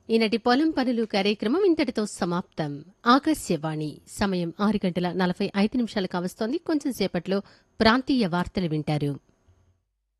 ఈనటి పొలం పనులు కార్యక్రమం ఇంతటితో సమాప్తం. ఆకాశవాణి సమయం 6:45 కావస్తోంది. కొంచెం సేపట్లో ప్రాంతీయ వార్తలు వింటారు.